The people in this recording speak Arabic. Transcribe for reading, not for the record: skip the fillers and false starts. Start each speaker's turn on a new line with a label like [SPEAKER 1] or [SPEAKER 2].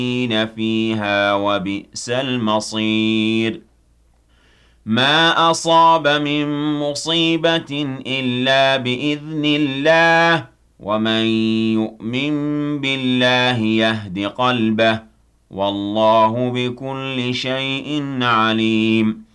[SPEAKER 1] فيها وبئس المصير ما أصاب من مصيبة إلا بإذن الله ومن يؤمن بالله يهد قلبه والله بكل شيء عليم